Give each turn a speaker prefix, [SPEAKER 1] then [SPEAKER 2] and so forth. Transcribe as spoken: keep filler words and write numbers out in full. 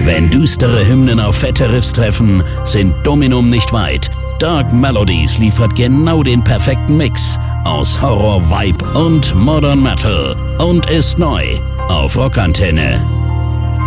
[SPEAKER 1] Wenn düstere Hymnen auf fette Riffs treffen, sind Dominum nicht weit. Dark Melodies liefert genau den perfekten Mix aus Horror, Vibe und Modern Metal und ist neu auf Rockantenne.